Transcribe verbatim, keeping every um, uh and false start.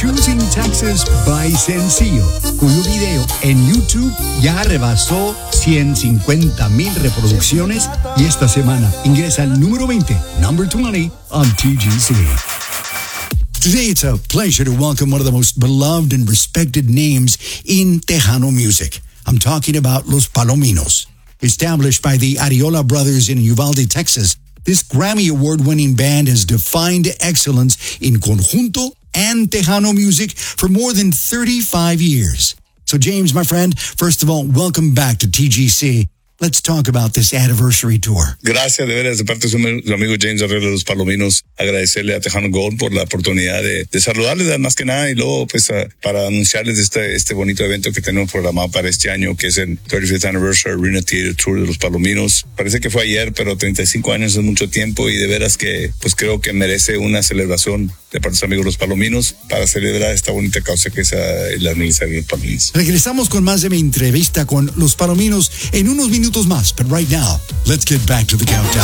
Choosing Texas by Sencillo, cuyo video en YouTube ya rebasó ciento cincuenta mil reproducciones y esta semana ingresa al número veinte, number twenty, on T G C. Today, it's a pleasure to welcome one of the most beloved and respected names in Tejano music. I'm talking about Los Palominos. Established by the Ariola brothers in Uvalde, Texas, this Grammy Award-winning band has defined excellence in conjunto and Tejano music for more than thirty-five years. So, James, my friend, first of all, welcome back to T G C. Let's talk about this anniversary tour. Gracias de veras de parte de su, su amigo James Arreola de los Palominos. Agradecerle a Tejano Gold por la oportunidad de, de saludarles más que nada y luego pues a, para anunciarles este, este bonito evento que tenemos programado para este año, que es el thirty-fifth Anniversary Arena Theater Tour de los Palominos. Parece que fue ayer, pero treinta y cinco años es mucho tiempo y de veras que pues creo que merece una celebración de parte de sus amigos los Palominos para celebrar esta bonita causa que es el aniversario de los Palominos. Regresamos con más de mi entrevista con los Palominos en unos minutos más, but right now, let's get back to the countdown.